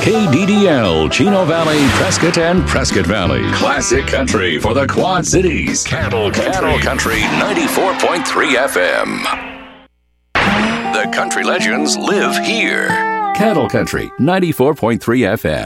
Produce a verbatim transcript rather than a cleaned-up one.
K D D L, Chino Valley, Prescott, and Prescott Valley. Classic country for the Quad Cities. Cattle Country. Cattle Country ninety-four point three F M. The country legends live here. Cattle Country ninety-four point three F M.